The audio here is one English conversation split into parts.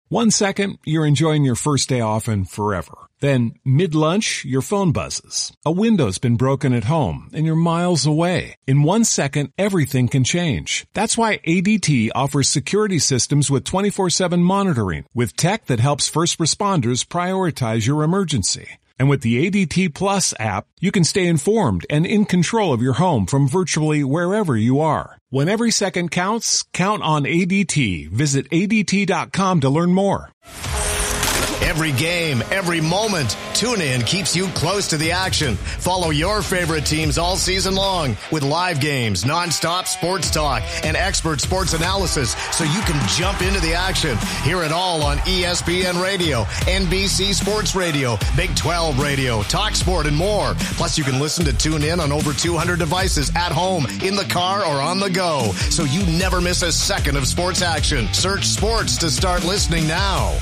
1 second, you're enjoying your first day off and forever. Then, mid-lunch, your phone buzzes. A window's been broken at home, and you're miles away. In 1 second, everything can change. That's why ADT offers security systems with 24/7 monitoring, with tech that helps first responders prioritize your emergency. And with the ADT Plus app, you can stay informed and in control of your home from virtually wherever you are. When every second counts, count on ADT. Visit ADT.com to learn more. Every game, every moment, TuneIn keeps you close to the action. Follow your favorite teams all season long with live games, nonstop sports talk, and expert sports analysis so you can jump into the action. Hear it all on ESPN Radio, NBC Sports Radio, Big 12 Radio, Talk Sport, and more. Plus, you can listen to TuneIn on over 200 devices at home, in the car, or on the go, so you never miss a second of sports action. Search sports to start listening now.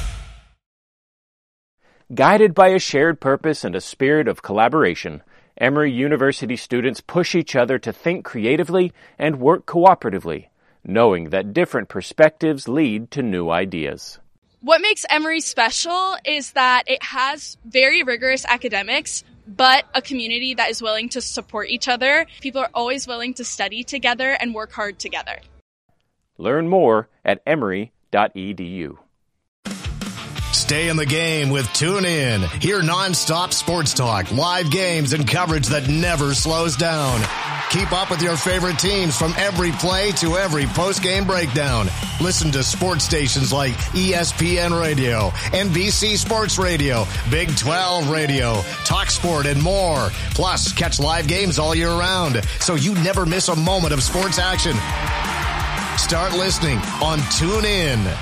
Guided by a shared purpose and a spirit of collaboration, Emory University students push each other to think creatively and work cooperatively, knowing that different perspectives lead to new ideas. What makes Emory special is that it has very rigorous academics, but a community that is willing to support each other. People are always willing to study together and work hard together. Learn more at emory.edu. Stay in the game with TuneIn. Hear nonstop sports talk, live games, and coverage that never slows down. Keep up with your favorite teams from every play to every post-game breakdown. Listen to sports stations like ESPN Radio, NBC Sports Radio, Big 12 Radio, Talk Sport, and more. Plus, catch live games all year round, so you never miss a moment of sports action. Start listening on TuneIn.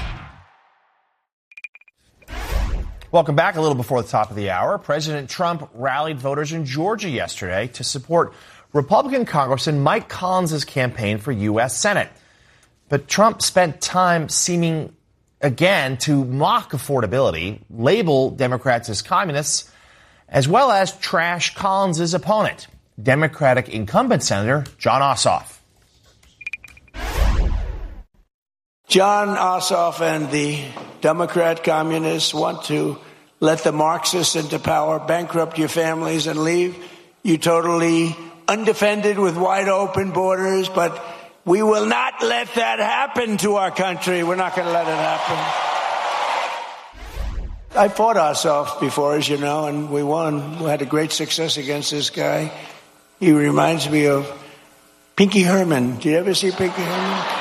Welcome back. A little before the top of the hour, President Trump rallied voters in Georgia yesterday to support Republican Congressman Mike Collins' campaign for U.S. Senate. But Trump spent time seeming again to mock affordability, label Democrats as communists, as well as trash Collins' opponent, Democratic incumbent Senator Jon Ossoff. Jon Ossoff and the Democrat communists want to let the Marxists into power, bankrupt your families, and leave you totally undefended with wide open borders. But we will not let that happen to our country. We're not going to let it happen. I fought Ossoff before, as you know, and we won. We had a great success against this guy. He reminds me of Pinky Herman. Did you ever see Pinky Herman?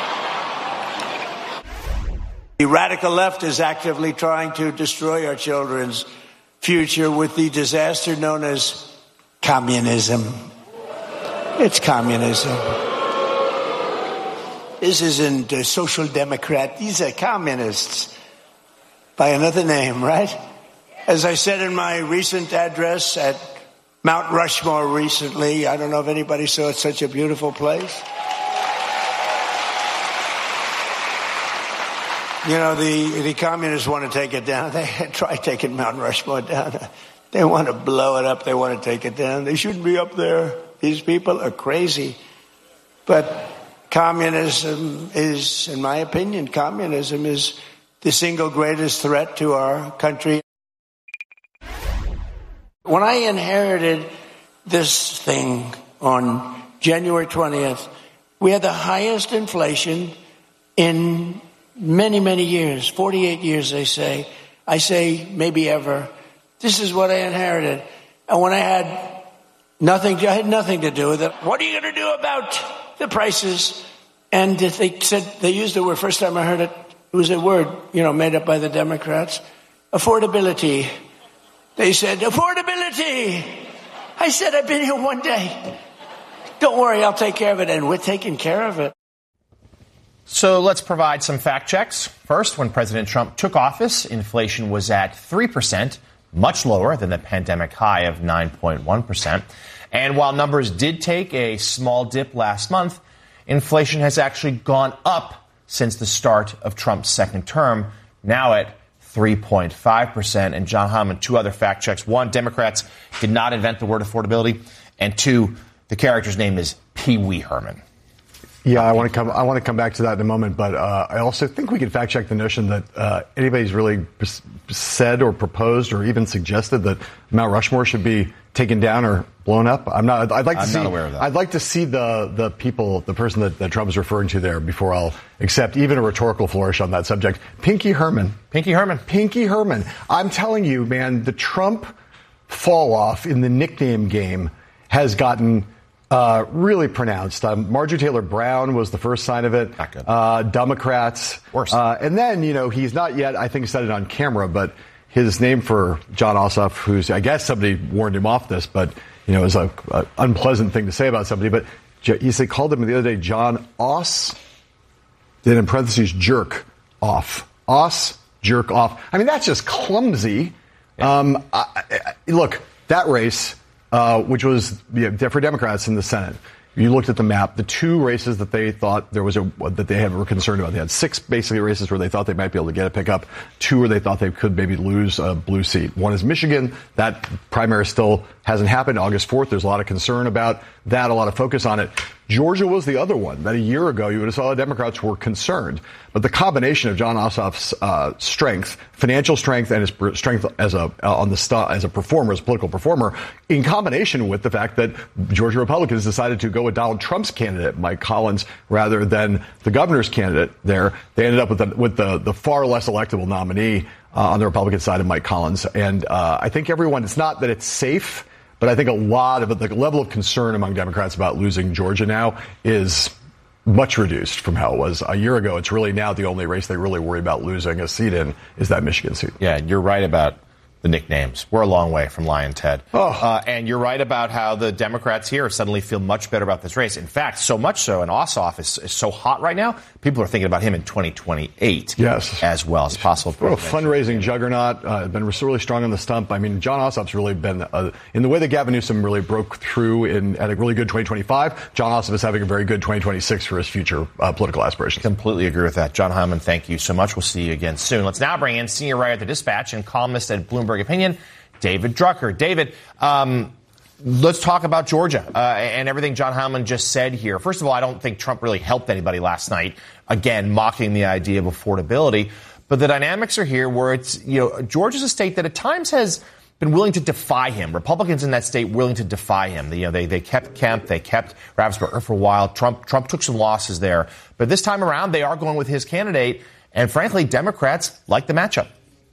The radical left is actively trying to destroy our children's future with the disaster known as communism. It's communism. This isn't a social democrat. These are communists by another name, right? As I said in my recent address at Mount Rushmore recently, I don't know if anybody saw it, such a beautiful place. You know, the communists want to take it down. They try taking Mount Rushmore down. They want to blow it up. They want to take it down. They shouldn't be up there. These people are crazy. But communism is, in my opinion, communism is the single greatest threat to our country. When I inherited this thing on January 20th, we had the highest inflation in many, many years, 48 years, they say. I say maybe ever. This is what I inherited. And when I had nothing to do with it. What are you going to do about the prices? And they said, they used the word, first time I heard it, it was a word, made up by the Democrats. Affordability. They said, affordability. I said, I've been here one day. Don't worry, I'll take care of it. And we're taking care of it. So let's provide some fact checks. First, when President Trump took office, inflation was at 3%, much lower than the pandemic high of 9.1%. And while numbers did take a small dip last month, inflation has actually gone up since the start of Trump's second term, now at 3.5%. And John Hammond, two other fact checks. One, Democrats did not invent the word affordability. And two, the character's name is Pee Wee Herman. Yeah, I want to come back to that in a moment, but I also think we could fact check the notion that anybody's really said or proposed or even suggested that Mount Rushmore should be taken down or blown up. I'm not aware of that. I'd like to see the people, the person that Trump is referring to there before I'll accept even a rhetorical flourish on that subject. Pinky Herman. I'm telling you, man, the Trump fall off in the nickname game has gotten really pronounced. Marjorie Taylor Brown was the first sign of it. Not good. Democrats. Worse. And then, he's not yet, I think, said it on camera, but his name for Jon Ossoff, who's, I guess somebody warned him off this, but, it was an unpleasant thing to say about somebody. But he called him the other day John Oss, then in parentheses, jerk off. Oss, jerk off. I mean, that's just clumsy. Yeah. Look, that race, which was for Democrats in the Senate. You looked at the map, the two races that they thought were concerned about. They had 6 basically races where they thought they might be able to get a pickup. 2 where they thought they could maybe lose a blue seat. One is Michigan. That primary still hasn't happened. August 4th, there's a lot of concern about that, a lot of focus on it. Georgia was the other one that a year ago you would have saw the Democrats were concerned. But the combination of Jon Ossoff's strength, financial strength, and his strength as a performer, as a political performer, in combination with the fact that Georgia Republicans decided to go with Donald Trump's candidate, Mike Collins, rather than the governor's candidate there, they ended up with the far less electable nominee on the Republican side of Mike Collins. And I think everyone, it's not that it's safe, but I think a lot of the level of concern among Democrats about losing Georgia now is much reduced from how it was a year ago. It's really now the only race they really worry about losing a seat in is that Michigan seat. Yeah, you're right about the nicknames. We're a long way from Lyin' Ted. And you're right about how the Democrats here suddenly feel much better about this race. In fact, so much so, and Ossoff is so hot right now, people are thinking about him in 2028 as well as possible. Well, fundraising juggernaut, been really strong on the stump. I mean, Jon Ossoff's really been, in the way that Gavin Newsom really broke through at a really good 2025, Jon Ossoff is having a very good 2026 for his future political aspirations. Completely agree with that. John Hyman, thank you so much. We'll see you again soon. Let's now bring in senior writer at The Dispatch and columnist at Bloomberg Opinion, David Drucker. David, let's talk about Georgia and everything John Hyman just said here. First of all, I don't think Trump really helped anybody last night, again, mocking the idea of affordability. But the dynamics are here where it's, Georgia's a state that at times has been willing to defy him. Republicans in that state willing to defy him. They kept Kemp, they kept Ravensburger for a while. Trump took some losses there. But this time around, they are going with his candidate. And frankly, Democrats like the matchup.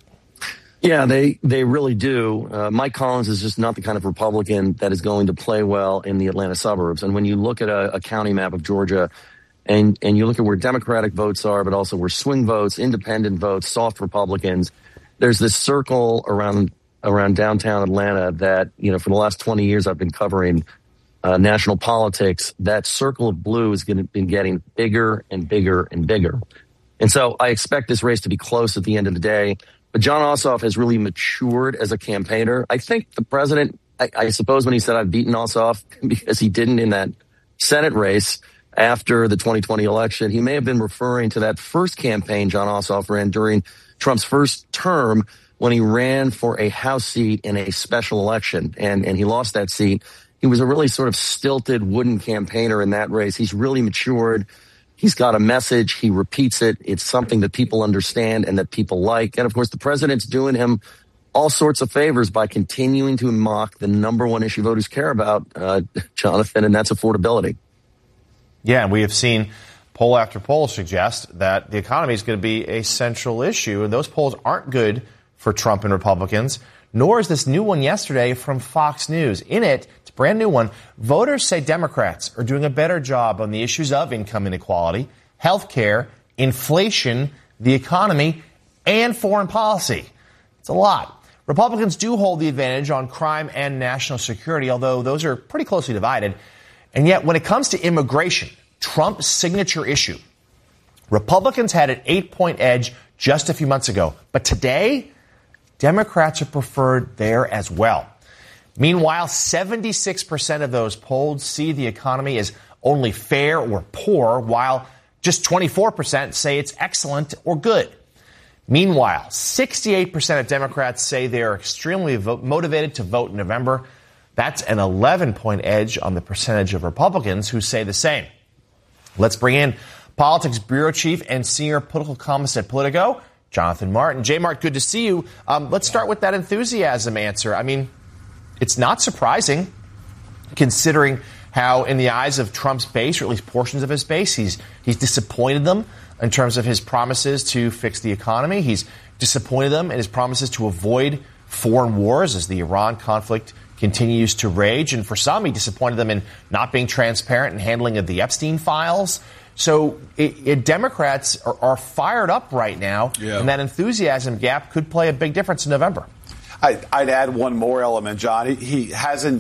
Yeah, they really do. Mike Collins is just not the kind of Republican that is going to play well in the Atlanta suburbs. And when you look at a county map of Georgia and you look at where Democratic votes are, but also where swing votes, independent votes, soft Republicans, there's this circle around downtown Atlanta that, for the last 20 years I've been covering national politics. That circle of blue has been getting bigger and bigger and bigger. And so I expect this race to be close at the end of the day. But Jon Ossoff has really matured as a campaigner. I think the president, I suppose when he said I've beaten Ossoff, because he didn't in that Senate race after the 2020 election, he may have been referring to that first campaign Jon Ossoff ran during Trump's first term when he ran for a House seat in a special election. And he lost that seat. He was a really sort of stilted wooden campaigner in that race. He's really matured. He's got a message. He repeats it. It's something that people understand and that people like. And of course, the president's doing him all sorts of favors by continuing to mock the number one issue voters care about, Jonathan, and that's affordability. Yeah, and we have seen poll after poll suggest that the economy is going to be a central issue. And those polls aren't good for Trump and Republicans, nor is this new one yesterday from Fox News. In it, it's a brand new one. Voters say Democrats are doing a better job on the issues of income inequality, health care, inflation, the economy, and foreign policy. It's a lot. Republicans do hold the advantage on crime and national security, although those are pretty closely divided. And yet, when it comes to immigration, Trump's signature issue, Republicans had an 8-point edge just a few months ago. But today, Democrats are preferred there as well. Meanwhile, 76% of those polled see the economy as only fair or poor, while just 24% say it's excellent or good. Meanwhile, 68% of Democrats say they are extremely motivated to vote in November. That's an 11-point edge on the percentage of Republicans who say the same. Let's bring in Politics Bureau Chief and Senior Political Columnist at Politico, Jonathan Martin. J-Mart, good to see you. Let's start with that enthusiasm answer. I mean, it's not surprising, considering how, in the eyes of Trump's base, or at least portions of his base, he's disappointed them in terms of his promises to fix the economy. He's disappointed them in his promises to avoid foreign wars as the Iran conflict continues to rage. And for some, he disappointed them in not being transparent in handling of the Epstein files. So Democrats are fired up right now, and that enthusiasm gap could play a big difference in November. I'd add one more element, John. He hasn't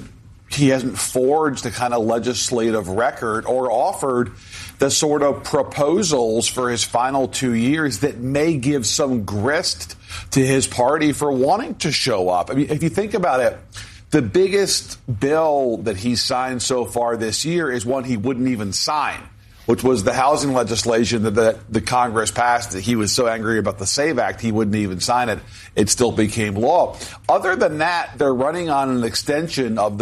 forged the kind of legislative record or offered the sort of proposals for his final 2 years that may give some grist to his party for wanting to show up. I mean, if you think about it, the biggest bill that he's signed so far this year is one he wouldn't even sign, which was the housing legislation that the Congress passed. That he was so angry about the SAVE Act, he wouldn't even sign it. It still became law. Other than that, they're running on an extension of the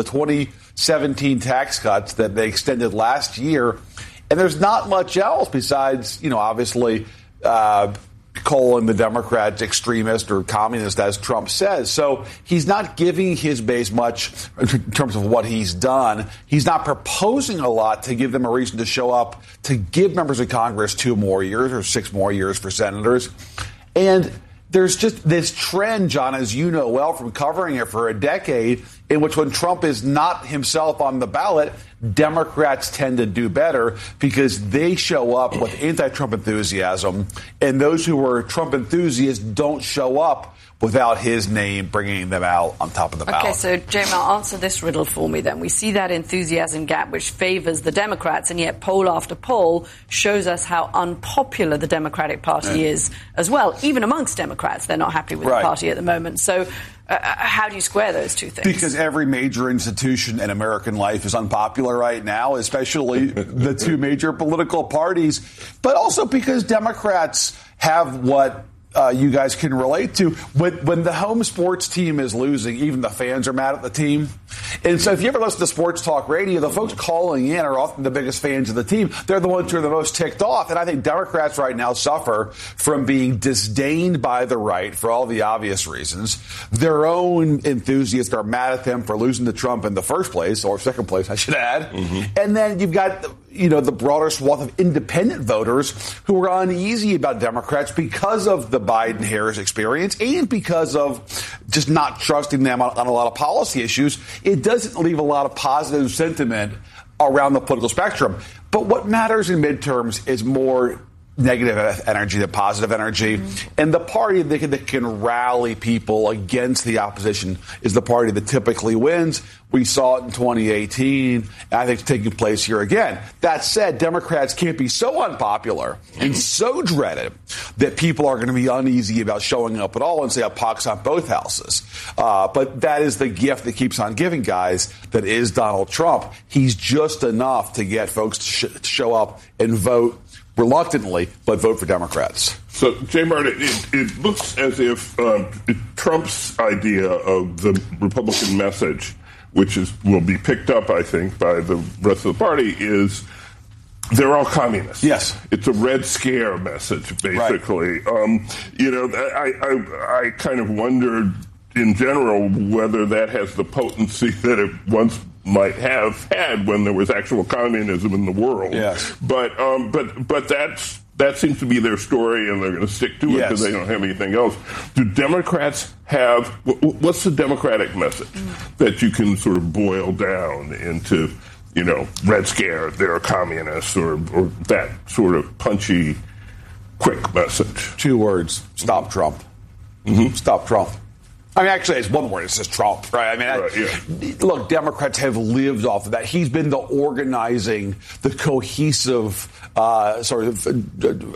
2017 tax cuts that they extended last year. And there's not much else besides, obviously, calling the Democrats extremist or communist, as Trump says. So he's not giving his base much in terms of what he's done. He's not proposing a lot to give them a reason to show up, to give members of Congress 2 more years or 6 more years for senators. And there's just this trend, John, as you know well from covering it for a decade, in which when Trump is not himself on the ballot, Democrats tend to do better because they show up with anti-Trump enthusiasm, and those who are Trump enthusiasts don't show up without his name bringing them out on top of the ballot. Okay, so, J-Mart, answer this riddle for me then. We see that enthusiasm gap which favors the Democrats, and yet poll after poll shows us how unpopular the Democratic Party is as well. Even amongst Democrats, they're not happy with the party at the moment. So how do you square those two things? Because every major institution in American life is unpopular right now, especially the 2 major political parties, but also because Democrats have what you guys can relate to. When the home sports team is losing, even the fans are mad at the team. And so if you ever listen to sports talk radio, the folks calling in are often the biggest fans of the team. They're the ones who are the most ticked off. And I think Democrats right now suffer from being disdained by the right for all the obvious reasons. Their own enthusiasts are mad at them for losing to Trump in the first place, or second place, I should add. Mm-hmm. And then you've got the broader swath of independent voters who are uneasy about Democrats because of the Biden-Harris experience and because of just not trusting them on a lot of policy issues. It doesn't leave a lot of positive sentiment around the political spectrum. But what matters in midterms is more negative energy than positive energy. Mm-hmm. And the party that can rally people against the opposition is the party that typically wins. We saw it in 2018, and I think it's taking place here again. That said, Democrats can't be so unpopular and so dreaded that people are going to be uneasy about showing up at all and say, "I'll pox on both houses." But that is the gift that keeps on giving, guys, that is Donald Trump. He's just enough to get folks to show up and vote reluctantly, but vote for Democrats. So, J-Mart, it looks as if Trump's idea of the Republican message, which will be picked up, I think, by the rest of the party, is they're all communists. Yes. It's a Red Scare message, basically. Right. I kind of wondered, in general, whether that has the potency that it once might have had when there was actual communism in the world. Yes. But that seems to be their story, and they're going to stick to it because they don't have anything else. Do Democrats have what's the Democratic message that you can sort of boil down into, Red Scare, they're communists, or that sort of punchy, quick message? 2 words: stop Trump. Mm-hmm. Stop Trump. I mean, actually, it's one word. It says Trump, right? I mean, look, Democrats have lived off of that. He's been the organizing, the cohesive sort of